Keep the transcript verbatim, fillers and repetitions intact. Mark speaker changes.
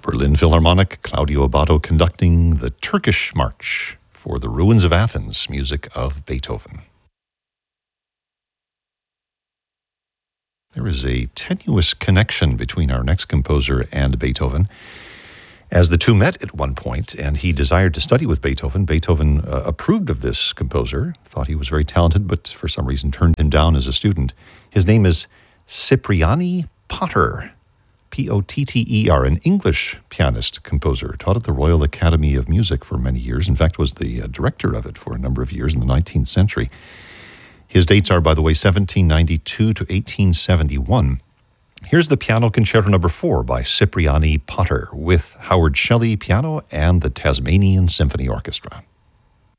Speaker 1: Berlin Philharmonic, Claudio Abbado conducting the Turkish March for the Ruins of Athens, music of Beethoven. There is a tenuous connection between our next composer and Beethoven, as the two met at one point, and he desired to study with Beethoven. Beethoven uh, approved of this composer, thought he was very talented, but for some reason turned him down as a student. His name is Cipriani Potter. P O T T E R, an English pianist, composer, taught at the Royal Academy of Music for many years. In fact, was the uh, director of it for a number of years in the nineteenth century. His dates are, by the way, seventeen ninety-two to eighteen seventy-one. Here's the Piano Concerto Number four by Cipriani Potter with Howard Shelley piano and the Tasmanian Symphony Orchestra.